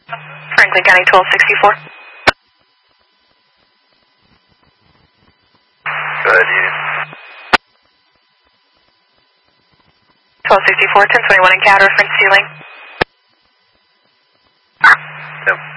Franklin County 1264. Go ahead, you. 1264, 1021 in CAD, reference ceiling. Yep.